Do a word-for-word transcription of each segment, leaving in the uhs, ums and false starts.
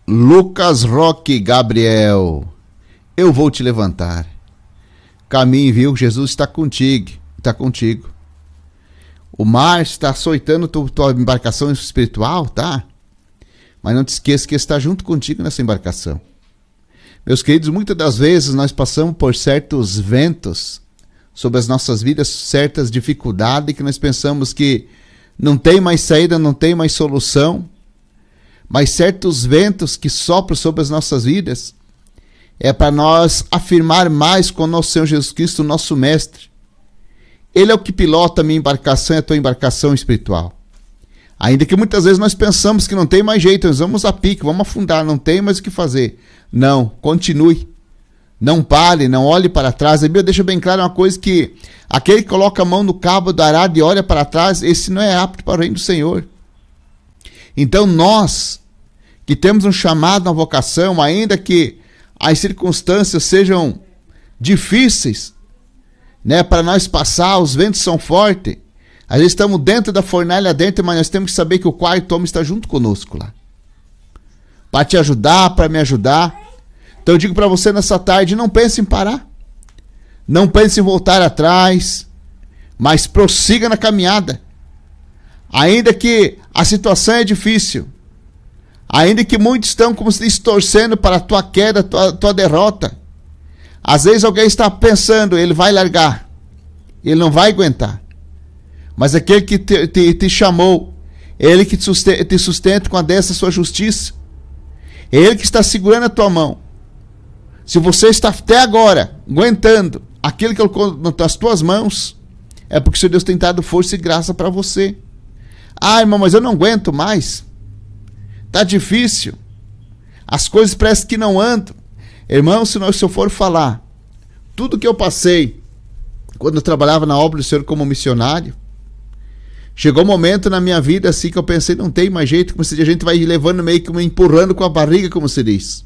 Lucas Roque Gabriel, eu vou te levantar. Caminhe, viu? Jesus está contigo, está contigo. O mar está açoitando tua, tua embarcação espiritual, tá? Mas não te esqueça que ele está junto contigo nessa embarcação. Meus queridos, muitas das vezes nós passamos por certos ventos sobre as nossas vidas, certas dificuldades que nós pensamos que não tem mais saída, não tem mais solução. Mas certos ventos que sopram sobre as nossas vidas é para nós afirmar mais com o nosso Senhor Jesus Cristo, o nosso Mestre. Ele é o que pilota a minha embarcação e a tua embarcação espiritual. Ainda que muitas vezes nós pensamos que não tem mais jeito, nós vamos a pique, vamos afundar, não tem mais o que fazer. Não, continue. Não pare, não olhe para trás. A Bíblia deixa bem claro uma coisa, que aquele que coloca a mão no cabo do arado e olha para trás, esse não é apto para o reino do Senhor. Então nós, que temos um chamado, uma vocação, ainda que as circunstâncias sejam difíceis, né, para nós passar, os ventos são fortes, às vezes estamos dentro da fornalha dentro, mas nós temos que saber que o quarto homem está junto conosco lá, para te ajudar, para me ajudar. Então eu digo para você nessa tarde, não pense em parar, não pense em voltar atrás, mas prossiga na caminhada. Ainda que a situação é difícil, ainda que muitos estão, como se diz, torcendo para a tua queda, a tua, tua derrota. Às vezes alguém está pensando, ele vai largar, ele não vai aguentar. Mas aquele que te, te, te chamou, ele que te sustenta, te sustenta com a dessa sua justiça, é ele que está segurando a tua mão. Se você está até agora aguentando aquilo que ele colocou nas tuas mãos, é porque o Senhor Deus tem dado força e graça para você. Ah, irmão, mas eu não aguento mais. Está difícil. As coisas parecem que não andam. Irmão, se, nós, se eu for falar tudo que eu passei quando eu trabalhava na obra do Senhor como missionário, chegou um momento na minha vida assim que eu pensei, não tem mais jeito, como se a gente vai levando meio que empurrando com a barriga, como se diz.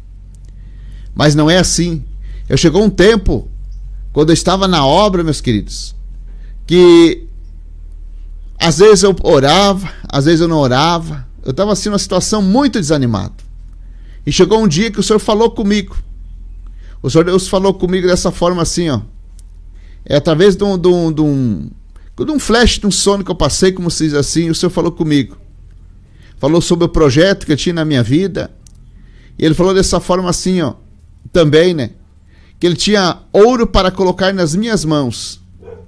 Mas não é assim. Eu chegou um tempo, quando eu estava na obra, meus queridos, que às vezes eu orava, às vezes eu não orava. Eu estava assim numa situação muito desanimado. E chegou um dia que o Senhor falou comigo. O Senhor Deus falou comigo dessa forma assim, ó. É através de um, de um, de um, de um flash, de um sono que eu passei, como se diz assim, o Senhor falou comigo. Falou sobre o projeto que eu tinha na minha vida. E ele falou dessa forma assim, ó. Também, né? Que ele tinha ouro para colocar nas minhas mãos.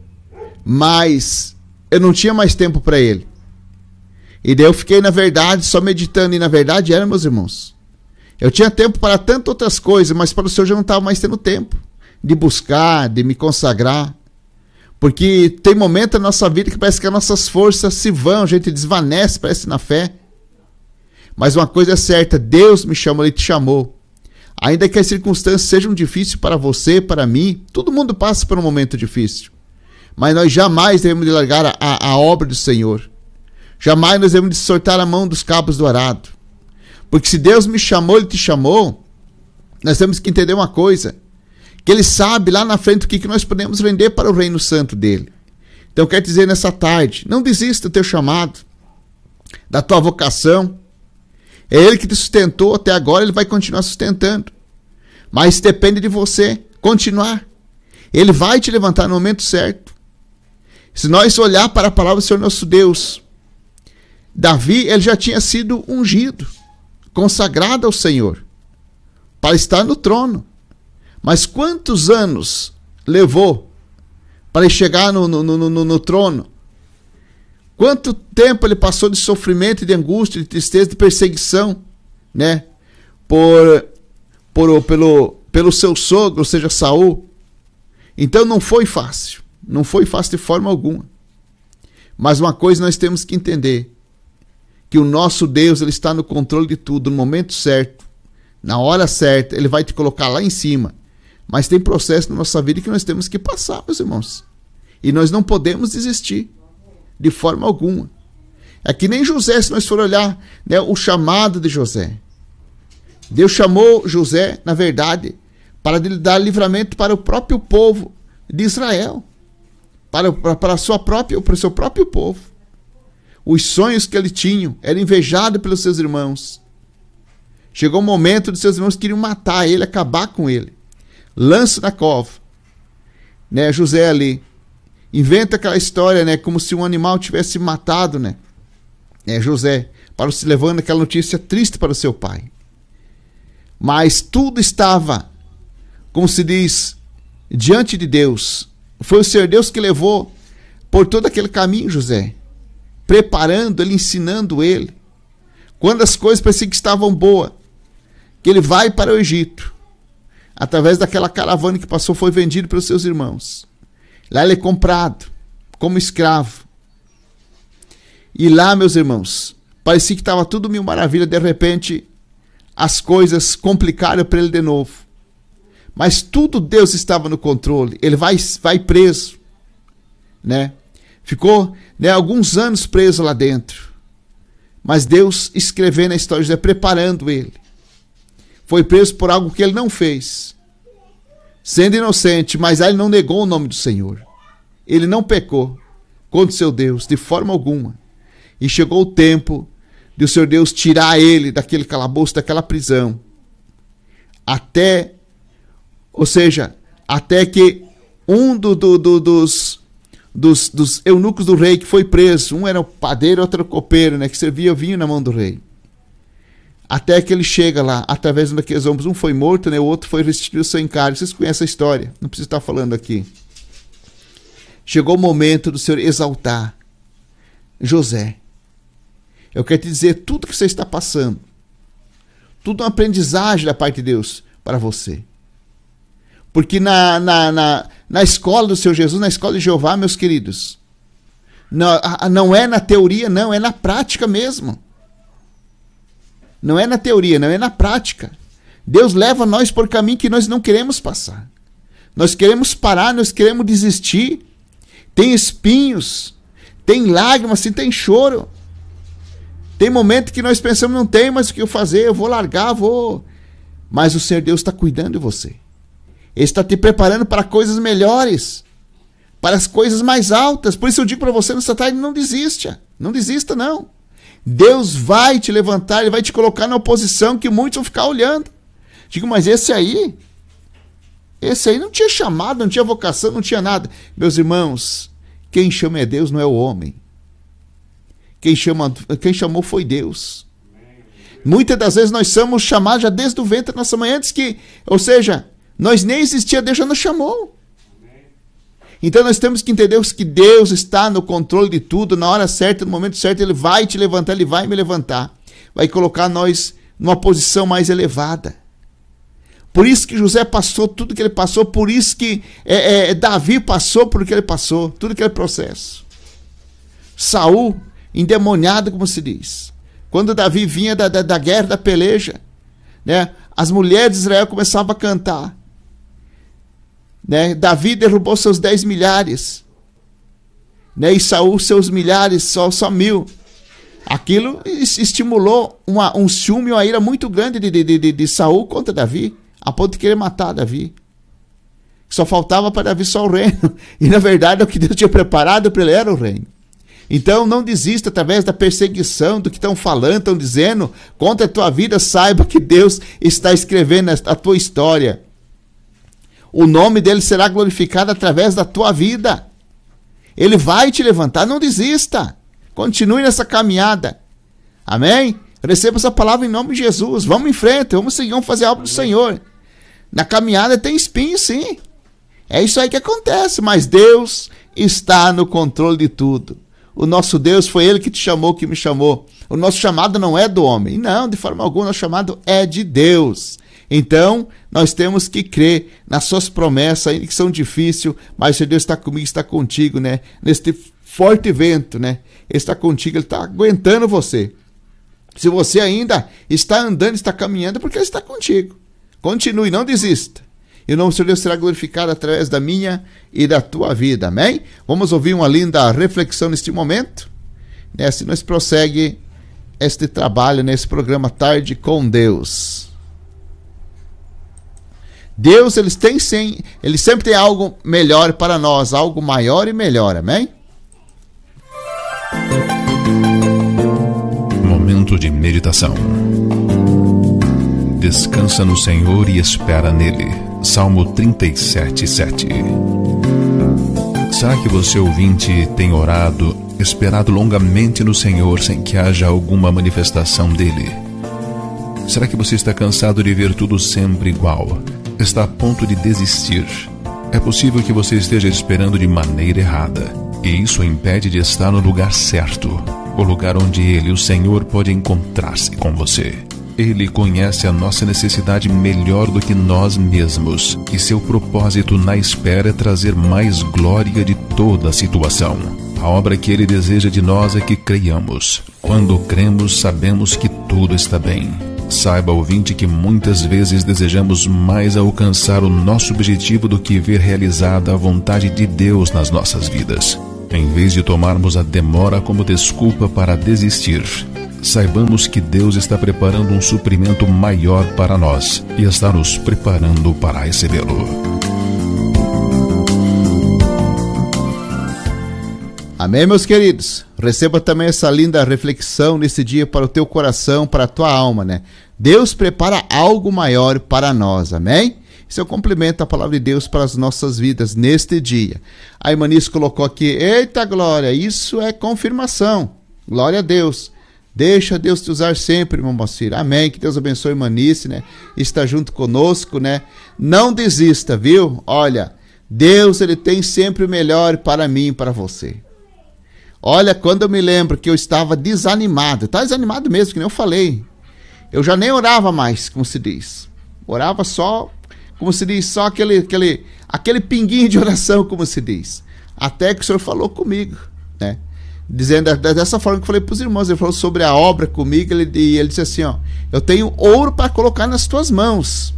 Mas eu não tinha mais tempo para ele. E daí eu fiquei, na verdade, só meditando. E na verdade era, meus irmãos, eu tinha tempo para tantas outras coisas, mas para o Senhor já não estava mais tendo tempo de buscar, de me consagrar. Porque tem momento na nossa vida que parece que as nossas forças se vão, a gente desvanece, parece, na fé. Mas uma coisa é certa, Deus me chamou, Ele te chamou. Ainda que as circunstâncias sejam difíceis para você, para mim, todo mundo passa por um momento difícil. Mas nós jamais devemos de largar a, a, a obra do Senhor. Jamais nós devemos de soltar a mão dos cabos do arado. Porque se Deus me chamou, Ele te chamou, nós temos que entender uma coisa, que Ele sabe lá na frente o que, que nós podemos render para o reino santo dEle. Então eu quero te dizer nessa tarde, não desista do teu chamado, da tua vocação. É Ele que te sustentou até agora, Ele vai continuar sustentando. Mas depende de você continuar. Ele vai te levantar no momento certo. Se nós olhar para a palavra do Senhor nosso Deus, Davi, ele já tinha sido ungido, consagrado ao Senhor, para estar no trono. Mas quantos anos levou para ele chegar no, no, no, no, no trono? Quanto tempo ele passou de sofrimento, de angústia, de tristeza, de perseguição, né? Por, por, pelo, pelo seu sogro, ou seja, Saul. Então não foi fácil. Não foi fácil de forma alguma. Mas uma coisa nós temos que entender, que o nosso Deus, Ele está no controle de tudo, no momento certo, na hora certa, Ele vai te colocar lá em cima. Mas tem processo na nossa vida que nós temos que passar, meus irmãos. E nós não podemos desistir, de forma alguma. É que nem José, se nós for olhar, né, o chamado de José. Deus chamou José, na verdade, para dar livramento para o próprio povo de Israel. Para, para, para, a sua própria, para o seu próprio povo. Os sonhos que ele tinha eram invejados pelos seus irmãos. Chegou o momento de seus irmãos queriam matar ele, acabar com ele. Lança na cova. Né, José ali inventa aquela história, né, como se um animal tivesse matado, né? É, José, para se levando aquela notícia triste para o seu pai. Mas tudo estava, como se diz, diante de Deus. Foi o Senhor Deus que levou por todo aquele caminho José, preparando ele, ensinando ele. Quando as coisas pareciam que estavam boas, que ele vai para o Egito, através daquela caravana que passou, foi vendido pelos seus irmãos. Lá ele é comprado como escravo. E lá, meus irmãos, parecia que estava tudo mil maravilha. De repente, as coisas complicaram para ele de novo. Mas tudo Deus estava no controle. Ele vai, vai preso, né? Ficou, né, alguns anos preso lá dentro. Mas Deus escrevendo a história de José, preparando ele. Foi preso por algo que ele não fez. Sendo inocente, mas ele não negou o nome do Senhor. Ele não pecou contra o seu Deus, de forma alguma. E chegou o tempo de o Senhor Deus tirar ele daquele calabouço, daquela prisão. Até, ou seja, até que um do, do, do, dos, dos, dos eunucos do rei que foi preso, um era o padeiro, outro era o copeiro, né, que servia vinho na mão do rei. Até que ele chega lá, através daqueles homens, um foi morto, né, o outro foi restituído o seu encargo. Vocês conhecem a história, não preciso estar falando aqui. Chegou o momento do Senhor exaltar José. Eu quero te dizer, tudo que você está passando, tudo é uma aprendizagem da parte de Deus para você. Porque na, na, na, na escola do Senhor Jesus, na escola de Jeová, meus queridos, não, não é na teoria, não, é na prática mesmo. Não é na teoria, não é na prática. Deus leva nós por caminho que nós não queremos passar. Nós queremos parar, nós queremos desistir. Tem espinhos, tem lágrimas, sim, tem choro. Tem momento que nós pensamos, não tem mais o que eu fazer, eu vou largar, vou... Mas o Senhor Deus está cuidando de você. Ele está te preparando para coisas melhores, para as coisas mais altas. Por isso eu digo para você nessa tarde, não desista. Não desista, não. Deus vai te levantar, Ele vai te colocar na posição que muitos vão ficar olhando. Digo, mas esse aí, esse aí não tinha chamado, não tinha vocação, não tinha nada. Meus irmãos, quem chama é Deus, não é o homem. Quem, chama, quem chamou foi Deus. Muitas das vezes nós somos chamados já desde o ventre da nossa mãe, antes que, ou seja, nós nem existia, Deus já nos chamou. Então nós temos que entender que Deus está no controle de tudo, na hora certa, no momento certo, Ele vai te levantar, Ele vai me levantar. Vai colocar nós numa posição mais elevada. Por isso que José passou tudo que ele passou, por isso que é, é, Davi passou por o que ele passou, tudo aquele processo. Saul, endemoniado, como se diz. Quando Davi vinha da, da, da guerra, da peleja, né, as mulheres de Israel começavam a cantar. Né? Davi derrubou seus dez milhares, né? E Saul seus milhares, só, só mil. Aquilo estimulou uma, um ciúme, uma ira muito grande de, de, de, de Saul contra Davi, a ponto de querer matar Davi. Só faltava para Davi só o reino. E na verdade o que Deus tinha preparado para ele era o reino. Então não desista através da perseguição, do que estão falando, estão dizendo contra a tua vida. Saiba que Deus está escrevendo a tua história. O nome dele será glorificado através da tua vida. Ele vai te levantar, não desista. Continue nessa caminhada. Amém? Receba essa palavra em nome de Jesus. Vamos em frente, vamos seguir, vamos fazer a obra do Senhor. Na caminhada tem espinho, sim. É isso aí que acontece, mas Deus está no controle de tudo. O nosso Deus foi Ele que te chamou, que me chamou. O nosso chamado não é do homem. Não, de forma alguma, o nosso chamado é de Deus. Então, nós temos que crer nas suas promessas, ainda que são difíceis, mas se Deus está comigo, está contigo, né? Neste forte vento, né? Ele está contigo, Ele está aguentando você. Se você ainda está andando, está caminhando, é porque Ele está contigo. Continue, não desista. E o nome do Senhor Deus será glorificado através da minha e da tua vida, amém? Vamos ouvir uma linda reflexão neste momento. Né? Assim nós prossegue este trabalho nesse programa Tarde com Deus. Deus, ele, tem, sim, ele sempre tem algo melhor para nós, algo maior e melhor, amém? Momento de meditação. descansa no Senhor e espera nele. Salmo trinta e sete, sete. Será que você, ouvinte, tem orado, esperado longamente no Senhor sem que haja alguma manifestação dele? Será que você está cansado de ver tudo sempre igual? Está a ponto de desistir? É possível que você esteja esperando de maneira errada, e isso o impede de estar no lugar certo, o lugar onde Ele, o Senhor, pode encontrar-se com você. Ele conhece a nossa necessidade melhor do que nós mesmos, e seu propósito na espera é trazer mais glória de toda a situação. A obra que Ele deseja de nós é que creiamos. Quando cremos, sabemos que tudo está bem. Saiba, ouvinte, que muitas vezes desejamos mais alcançar o nosso objetivo do que ver realizada a vontade de Deus nas nossas vidas. Em vez de tomarmos a demora como desculpa para desistir, saibamos que Deus está preparando um suprimento maior para nós e está nos preparando para recebê-lo. Amém, meus queridos? Receba também essa linda reflexão nesse dia para o teu coração, para a tua alma, né? Deus prepara algo maior para nós, amém? Isso é um complemento à palavra de Deus para as nossas vidas neste dia. A Irmanice colocou aqui, eita glória, isso é confirmação. Glória a Deus. Deixa Deus te usar sempre, irmão Moacir. Amém. Que Deus abençoe a Irmanice, né? Está junto conosco, né? Não desista, viu? Olha, Deus, Ele tem sempre o melhor para mim e para você. Olha, quando eu me lembro que eu estava desanimado, tá desanimado mesmo, que nem eu falei. Eu já nem orava mais, como se diz. Orava só, como se diz, só aquele, aquele, aquele pinguinho de oração, como se diz. Até que o Senhor falou comigo, né? Dizendo dessa forma que eu falei para os irmãos, ele falou sobre a obra comigo, ele, e ele disse assim, ó, eu tenho ouro para colocar nas tuas mãos,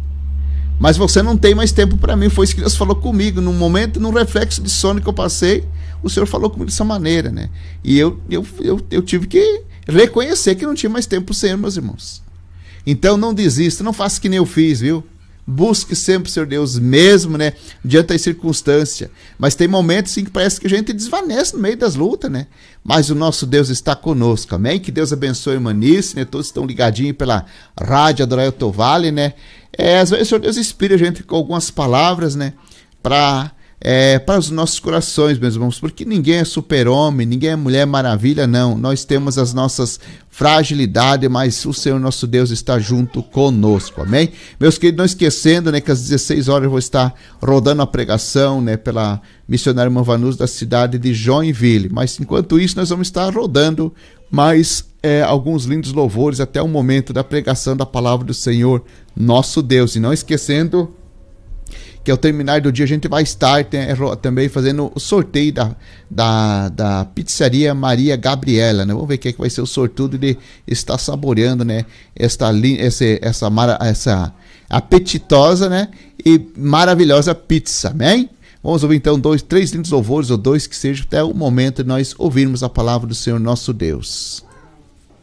mas você não tem mais tempo para mim. Foi isso que Deus falou comigo, num momento, num reflexo de sono que eu passei, o Senhor falou comigo dessa maneira, né? E eu, eu, eu, eu tive que reconhecer que não tinha mais tempo para o Senhor, meus irmãos. Então não desista, não faça que nem eu fiz, viu? Busque sempre o Senhor Deus mesmo, né? Diante das circunstâncias. Mas tem momentos assim que parece que a gente desvanece no meio das lutas, né? Mas o nosso Deus está conosco, amém? Que Deus abençoe a Irmanice, né? Todos estão ligadinhos pela rádio Adorar o Vale, né? É, às vezes o Senhor Deus inspira a gente com algumas palavras, né? Para é, para os nossos corações, meus irmãos, porque ninguém é super-homem, ninguém é mulher maravilha, não. Nós temos as nossas fragilidades, mas o Senhor nosso Deus está junto conosco, amém? Meus queridos, não esquecendo, né, que às dezesseis horas eu vou estar rodando a pregação, né, pela missionária irmã Vanus da cidade de Joinville, mas enquanto isso nós vamos estar rodando mais é, alguns lindos louvores até o momento da pregação da palavra do Senhor nosso Deus, e não esquecendo que ao terminar do dia a gente vai estar tem, também fazendo o sorteio da, da, da pizzaria Maria Gabriela, né? Vamos ver quem é que vai ser o sortudo de estar saboreando, né? Esta, essa, essa, essa apetitosa, né? E maravilhosa pizza, amém? Vamos ouvir então dois, três lindos louvores, ou dois que sejam, até o momento de nós ouvirmos a palavra do Senhor nosso Deus.